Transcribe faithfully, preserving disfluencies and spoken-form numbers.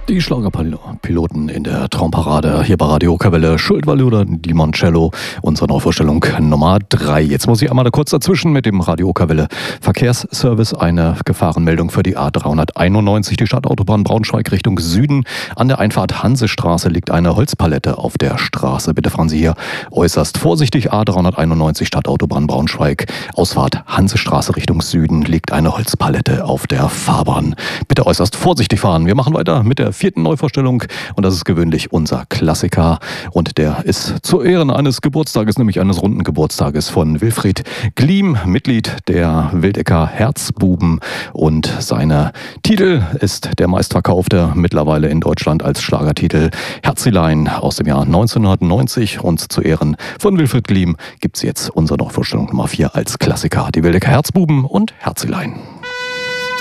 Die Schlagerpiloten in der Traumparade hier bei Radio Kavelle, Schuldwalli oder Limoncello, unsere Neuvorstellung Nummer drei. Jetzt muss ich einmal da kurz dazwischen mit dem Radio Kavelle Verkehrsservice. Eine Gefahrenmeldung für die A dreihunderteinundneunzig, die Stadtautobahn Braunschweig Richtung Süden. An der Einfahrt Hansestraße liegt eine Holzpalette auf der Straße. Bitte fahren Sie hier äußerst vorsichtig. A dreihunderteinundneunzig, Stadtautobahn Braunschweig, Ausfahrt Hansestraße Richtung Süden, liegt eine Holzpalette auf der Fahrbahn. Bitte äußerst vorsichtig fahren. Wir machen weiter mit der vierten Neuvorstellung und das ist gewöhnlich unser Klassiker und der ist zu Ehren eines Geburtstages, nämlich eines runden Geburtstages von Wilfried Gliem, Mitglied der Wildecker Herzbuben, und seine Titel ist der meistverkaufte mittlerweile in Deutschland als Schlagertitel Herzelein aus dem Jahr neunzehnhundertneunzig, und zu Ehren von Wilfried Gliem gibt es jetzt unsere Neuvorstellung Nummer vier als Klassiker, die Wildecker Herzbuben und Herzelein.